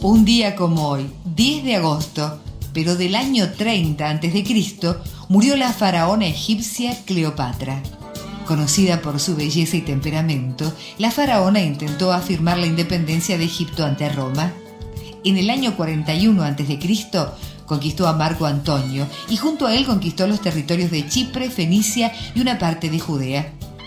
Un día como hoy, 10 de agosto, pero del año 30 a.C., murió la faraona egipcia Cleopatra. Conocida por su belleza y temperamento, la faraona intentó afirmar la independencia de Egipto ante Roma. En el año 41 a.C., conquistó a Marco Antonio y junto a él conquistó los territorios de Chipre, Fenicia y una parte de Judea.